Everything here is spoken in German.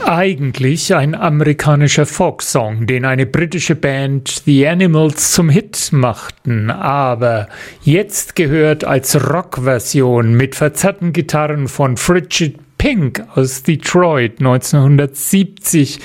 Eigentlich ein amerikanischer Folksong, den eine britische Band The Animals zum Hit machten, aber jetzt gehört als Rockversion mit verzerrten Gitarren von Frigid Pink aus Detroit 1970